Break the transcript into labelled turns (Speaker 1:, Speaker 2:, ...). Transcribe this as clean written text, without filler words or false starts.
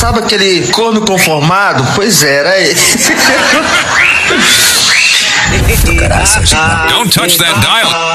Speaker 1: Sabe aquele corno conformado? Pois era ele.
Speaker 2: Don't touch that dial.